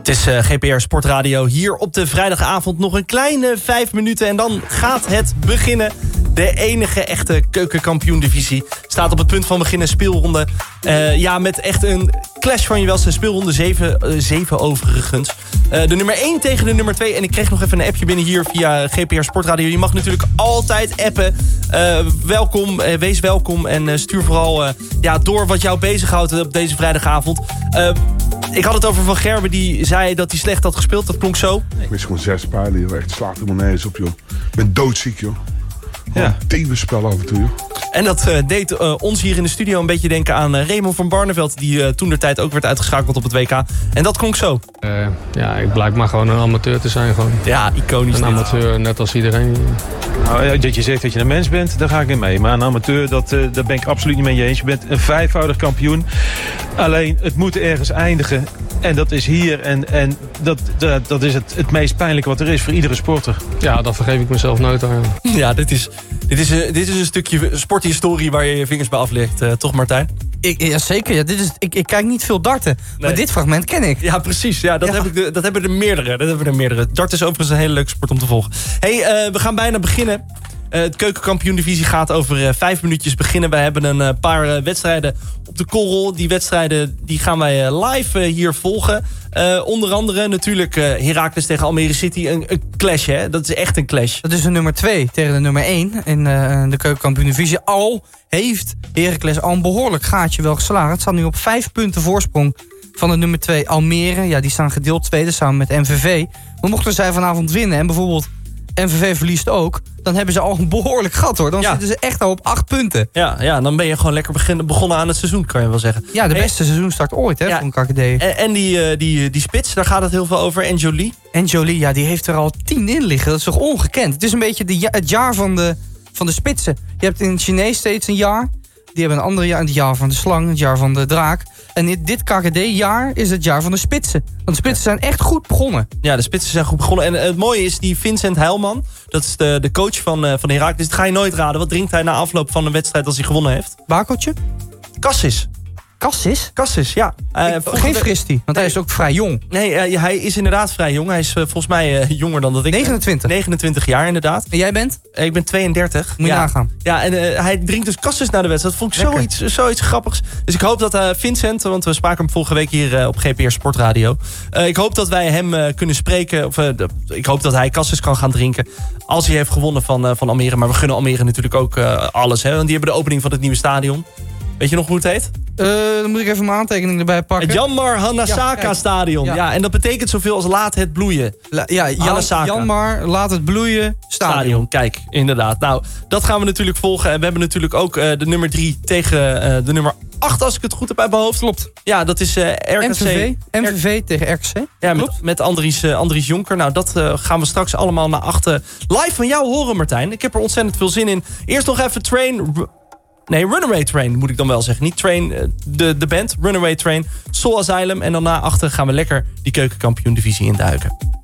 Het is GPR Sportradio hier op de vrijdagavond. Nog een kleine 5 minuten en dan gaat het beginnen. De enige echte keukenkampioen-divisie staat op het punt van beginnen. Speelronde. Met echt een clash van je welste. Speelronde 7 overigens. De nummer 1 tegen de nummer 2. En ik kreeg nog even een appje binnen hier via GPR Sportradio. Je mag natuurlijk altijd appen. Welkom, wees welkom. En stuur vooral door wat jou bezighoudt op deze vrijdagavond. Ik had het over Van Gerwen, die zei dat hij slecht had gespeeld. Dat klonk zo. Ik mis gewoon 6 pijlen, joh. Echt, slaat helemaal nergens op, joh. Ik ben doodziek, joh. Ja. Tegenspel af en toe, joh. En dat deed ons hier in de studio een beetje denken aan Raymond van Barneveld, die toentertijd ook werd uitgeschakeld op het WK. En dat klonk zo. Ik blijk maar gewoon een amateur te zijn. Gewoon. Ja, iconisch. Een amateur, net als iedereen. Nou, dat je zegt dat je een mens bent, daar ga ik in mee. Maar een amateur, daar ben ik absoluut niet mee eens. Je bent een 5-voudig kampioen. Alleen, het moet ergens eindigen. En dat is hier. En dat is het meest pijnlijke wat er is voor iedere sporter. Ja, dat vergeef ik mezelf nooit aan. Ja, dit is een stukje sporthistorie waar je je vingers bij aflegt. Toch, Martijn? Zeker. Ja, ik kijk niet veel darten. Nee. Maar dit fragment ken ik. Ja, precies. Ja, dat hebben er meerdere. Dart is overigens een hele leuke sport om te volgen. We gaan bijna beginnen. Het keukenkampioen-divisie gaat over 5 minuutjes beginnen. We hebben een paar wedstrijden op de korrel. Die wedstrijden die gaan wij live hier volgen. Onder andere natuurlijk Heracles tegen Almere City. Een clash, hè? Dat is echt een clash. Dat is de nummer 2 tegen de nummer 1 in de keukenkampioen-divisie. Al heeft Heracles al een behoorlijk gaatje wel geslagen. Het staat nu op 5 punten voorsprong van de nummer 2 Almere. Ja, die staan gedeeld tweede samen met MVV. Maar mochten zij vanavond winnen en bijvoorbeeld MVV verliest ook, dan hebben ze al een behoorlijk gat, hoor. Dan zitten ze echt al op 8 punten. Ja, dan ben je gewoon lekker begonnen aan het seizoen, kan je wel zeggen. Ja, de beste seizoenstart ooit, hè, van KKD. En die spits, daar gaat het heel veel over. En Jolie, ja, die heeft er al 10 in liggen. Dat is toch ongekend? Het is een beetje het jaar van de spitsen. Je hebt in het Chinees steeds een jaar. Die hebben een ander jaar, het jaar van de slang, het jaar van de draak. En dit KKD-jaar is het jaar van de spitsen. Want de spitsen zijn echt goed begonnen. Ja, de spitsen zijn goed begonnen. En het mooie is, die Vincent Heilman, dat is de coach van Heracles. Dat ga je nooit raden. Wat drinkt hij na afloop van een wedstrijd als hij gewonnen heeft? Bakeltje? Cassis. Cassis, ja. Geen Fristi, want hij is ook vrij jong. Nee, hij is inderdaad vrij jong. Hij is volgens mij jonger dan dat ik 29. 29 jaar, inderdaad. En jij bent? Ik ben 32. Moet je nagaan. Ja, en hij drinkt dus Cassis na de wedstrijd. Dat vond ik zoiets grappigs. Dus ik hoop dat Vincent, want we spraken hem vorige week hier op GPR Sportradio. Ik hoop dat wij hem kunnen spreken. Of ik hoop dat hij Cassis kan gaan drinken als hij heeft gewonnen van Almere. Maar we gunnen Almere natuurlijk ook alles. Hè? Want die hebben de opening van het nieuwe stadion. Weet je nog hoe het heet? Dan moet ik even mijn aantekening erbij pakken. Het Janmar Hanasaka Stadion. Ja, en dat betekent zoveel als laat het bloeien. Janmar, laat het bloeien Stadion. Kijk, inderdaad. Nou, dat gaan we natuurlijk volgen. En we hebben natuurlijk ook de nummer 3 tegen de nummer 8, als ik het goed heb uit mijn hoofd. Klopt. Ja, dat is RKC. MVV tegen RKC. Ja, met Andries Jonker. Nou, dat gaan we straks allemaal naar achter live van jou horen, Martijn. Ik heb er ontzettend veel zin in. Eerst nog even Runaway Train moet ik dan wel zeggen. Niet Train, de band. Runaway Train, Soul Asylum. En daarna achter gaan we lekker die keukenkampioen-divisie induiken.